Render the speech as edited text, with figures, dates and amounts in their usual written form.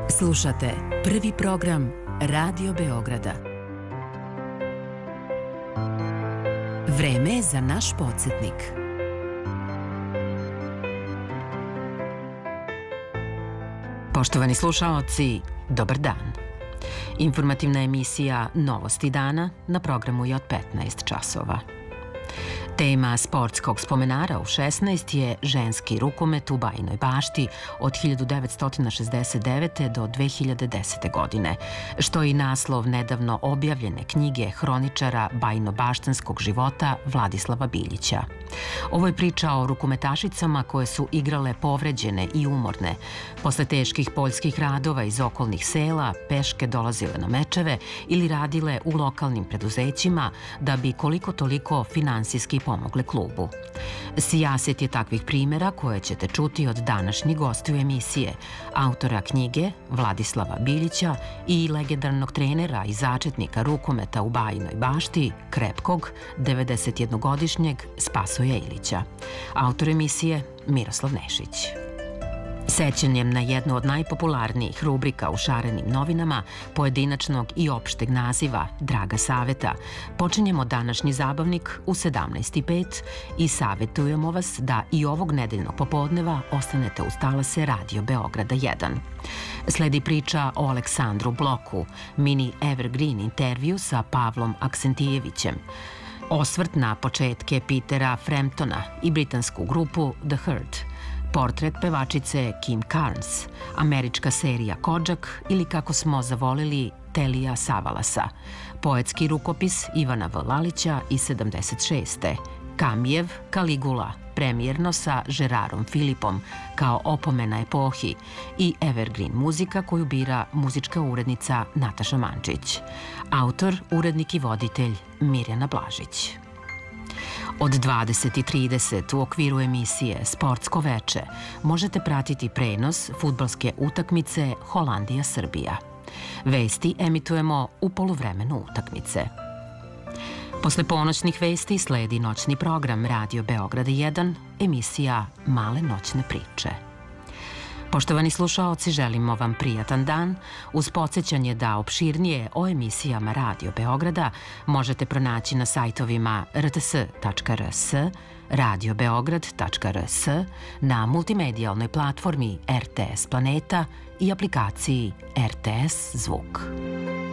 Slušate prvi program Radio Beograda. Vreme je za naš podsjetnik. Poštovani slušaoci, dobar dan. Informativna emisija Novosti dana na programu je od 15 časova. Tema sportskog spomenara u 16 je ženski rukomet u Bajinoj Bašti od 1969. do 2010. godine, što je i naslov nedavno objavljene knjige hroničara bajinobaštanskog života Vladislava Biljića. Ovo je priča o rukometašicama koje su igrale povređene i umorne. Posle teških poljskih radova iz okolnih sela peške dolazile na mečeve ili radile u lokalnim preduzećima da bi koliko toliko finansijski pomogle klubu. Sijaset je takvih primjera koje ćete čuti od današnjih gostiju emisije, autora knjige Vladislava Biljića i legendarnog trenera i začetnika rukometa u Bajinoj Bašti, krepkog, 91-godišnjeg Spasoja Ilića. Autor emisije Miroslav Nešić. Sećanjem na jednu od najpopularnijih rubrika u šarenim novinama, pojedinačnog i opšteg naziva Draga saveta, počinjemo današnji zabavnik u 17:05 i savjetujemo vas da i ovog nedeljnog popodneva ostanete uz talase Radio Beograda 1. Sledi priča o Aleksandru Bloku, mini evergreen intervju sa Pavlom Aksentijevićem, osvrt na početke Petera Framptona i britansku grupu The Hurt, portret pevačice Kim Carnes, američka serija Kodžak ili kako smo zavolili Telija Savalasa, poetski rukopis Ivana V. Lalića iz 76. Kamijev Kaligula, premijerno sa Žerarom Filipom kao opomena epohi i evergreen muzika koju bira muzička urednica Nataša Mančić. Autor, urednik i voditelj Mirjana Blažić. Od 20:30 u okviru emisije Sportsko veče možete pratiti prenos fudbalske utakmice Holandija-Srbija. Vesti emitujemo u poluvremenu utakmice. Posle ponoćnih vesti sledi noćni program Radio Beograda 1, emisija Male noćne priče. Poštovani slušaoci, želimo vam prijatan dan uz podsjećanje da opširnije o emisijama Radio Beograda možete pronaći na sajtovima rts.rs, radiobeograd.rs, na multimedijalnoj platformi RTS Planeta i aplikaciji RTS Zvuk.